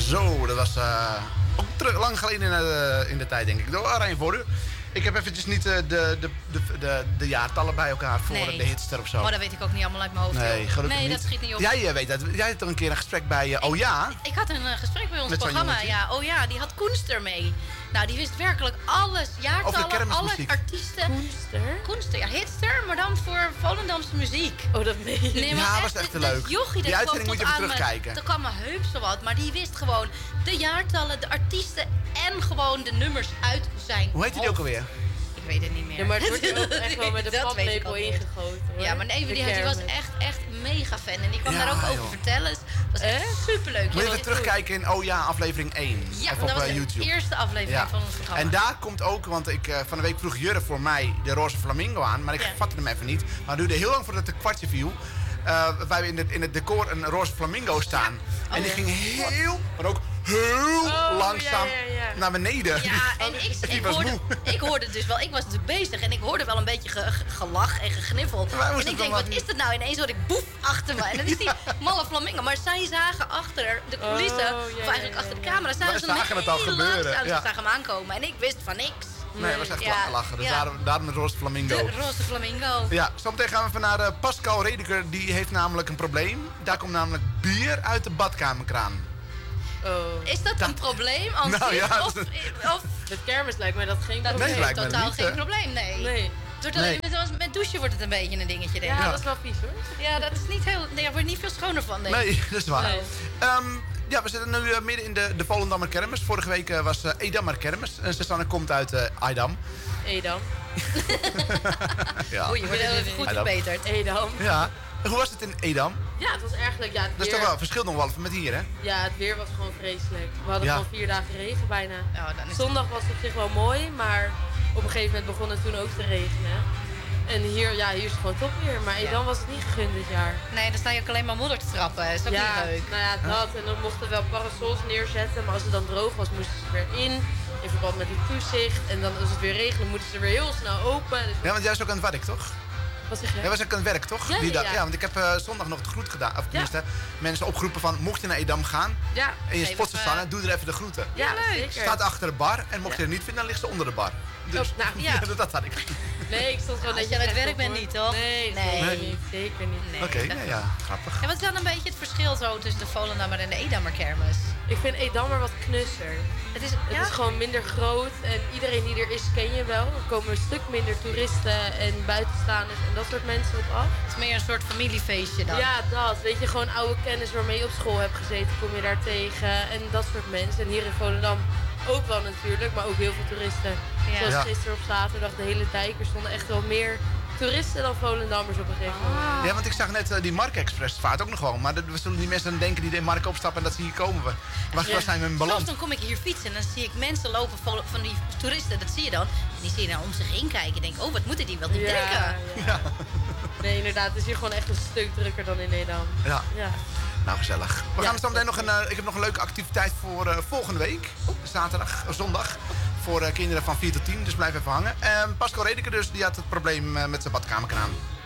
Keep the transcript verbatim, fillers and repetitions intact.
Zo, dat was uh, ook terug, lang geleden in de, in de tijd, denk ik. Door Arjen voor u. Ik heb eventjes niet uh, de, de, de, de, de jaartallen bij elkaar voor nee. de hitster of zo. Maar dat weet ik ook niet allemaal uit mijn hoofd. Nee, gelukkig nee niet. dat schiet niet op. Jij uh, weet dat. Jij had toch een keer een gesprek bij uh, Oh Ja? Ik, ik had een uh, gesprek bij ons Met programma. Ja, Oh Ja, die had Koenster mee. Nou, die wist werkelijk alles. Jaartallen, alle artiesten. Koenster? Koenster, ja, hitster, maar dan voor Volendamse muziek. Oh, dat meen je. Nee, maar ja, echt, was echt te dat leuk. Jochie, die dat uitzending moet je even terugkijken. Dat kwam me heus zo wat, maar die wist gewoon de jaartallen, de artiesten en gewoon de nummers uit zijn Hoe heet die ook alweer? Ik weet het niet meer. Ja, maar het wordt er ook echt wel met de paplepel ingegoten, hoor. Ja, maar nee, die, die was echt, echt mega fan. En die kwam ja, daar ook joh. over vertellen. Dat was echt superleuk. Moet je even terugkijken in Oh Ja, aflevering één. Ja, even dat op was uh, YouTube. de eerste aflevering ja. van ons programma. En daar komt ook, want ik uh, van de week vroeg Jurre voor mij de roze flamingo aan. Maar ik ja. vatte hem even niet. Maar het duurde heel lang voordat het een kwartje viel. Uh, wij in het, in het decor een roze flamingo staan. Ja. Oh, en die ja. ging heel, maar ook heel oh, langzaam ja, ja, ja. naar beneden. Ja, en ik, ik, hoorde, ik hoorde dus wel, ik was natuurlijk bezig en ik hoorde wel een beetje ge, ge, gelach en gegniffel. En ik denk, wat is dat nou? Ineens hoorde ik boef achter me. En dan is die malle flamingo. Maar zij zagen achter de coulissen, oh, ja, of eigenlijk ja, ja, achter de camera, zagen ze hem het al gebeuren. Ja. Ja. Ze zagen hem aankomen en ik wist van niks. Nee, het was echt ja. lachen. Dus ja. daarom, daarom de roze flamingo. De roze flamingo. Ja, zometeen gaan we even naar uh, Pascal Redeker. Die heeft namelijk een probleem. Daar komt namelijk bier uit de badkamerkraan. Oh. Is dat, dat een probleem? Als nou, ja, of, of met kermis lijkt mij dat geen dat probleem. Nee, lijkt totaal niet, geen hè? probleem, nee. nee. Doordat nee. met, met douchen wordt het een beetje een dingetje, denk ik. Ja, dat is wel vies, hoor. Ja, dat is niet heel... Nee, daar word je niet veel schoner van, denk ik. Nee, dat is waar. Nee. Um, ja, we zitten nu uh, midden in de, de Volendammer Kermis. Vorige week uh, was uh, Edammer Kermis. En Susanne komt uit uh, Edam. Edam. ja. Oei, je wordt even goed verbeterd. Edam. Ja. En hoe was het in Edam? Ja, het was eigenlijk... Ja, het dat is weer... toch wel verschil nog wel met hier, hè? Ja, het weer was gewoon vreselijk. We hadden ja. gewoon vier dagen regen bijna. Oh, dan is Zondag was het op zich wel mooi, maar op een gegeven moment begon het toen ook te regenen. En hier, ja, hier is het gewoon top weer. Maar Edam ja. was het niet gegund dit jaar. Nee, dan sta je ook alleen maar modder te trappen. Dat is ook ja, niet leuk. Nou ja, dat. En dan mochten we wel parasols neerzetten. Maar als het dan droog was, moesten ze weer in. In verband met het toezicht. En dan als het weer regende, moeten ze weer heel snel open. Dus ja, want jij was ook aan het werk, toch? Wat zeg je? Jij was ook aan het werk, toch? Ja, Die ja, ja. ja, want ik heb uh, zondag nog het groet gedaan. Of tenminste, ja. mensen opgeroepen van, mocht je naar Edam gaan ja. en je spot Susanne, uh... doe er even de groeten. Ja, leuk. Staat achter de bar en mocht ja. je er niet vinden, dan ligt ze onder de bar. Dus oh, nou, ja. dat had ik. Nee, ik stond gewoon dat je aan het werk bent niet, toch? Nee, nee, nee. niet. Zeker niet. Nee, Oké, okay, nou ja, grappig. En wat is dan een beetje het verschil zo tussen de Volendammer en de Edammer kermis? Ik vind Edammer wat knusser. Het is, het ja? is gewoon minder groot en iedereen die er is ken je wel. Er komen een stuk minder toeristen en buitenstaanders en dat soort mensen op af. Het is meer een soort familiefeestje dan? Ja, dat. Weet je, gewoon oude kennis waarmee je op school hebt gezeten, kom je daar tegen en dat soort mensen. En hier in Volendam ook wel natuurlijk, maar ook heel veel toeristen. Ja. Zoals ja. gisteren op zaterdag, de hele dijk. Er stonden echt wel meer toeristen dan Volendammers op een gegeven moment. Ah. Ja, want ik zag net uh, die Mark Express vaart ook nog gewoon. Maar we zullen die mensen dan denken die de Mark opstappen en dat ze hier komen. We. Waar ja. zijn we in balans? Soms dan kom ik hier fietsen en dan zie ik mensen lopen van die toeristen. Dat zie je dan. En die zie je dan om zich heen kijken. En denk, oh, wat moeten die wel niet ja, denken? Ja. Ja. Nee, inderdaad. Het is hier gewoon echt een stuk drukker dan in Edam. Ja. ja. Nou, gezellig. We ja, gaan zo meteen nog een, uh, ik heb nog een leuke activiteit voor uh, volgende week. Zaterdag, uh, zondag. Voor uh, kinderen van vier tot tien. Dus blijf even hangen. Uh, Pascal Redeker dus, die had het probleem uh, met zijn badkamerkraan.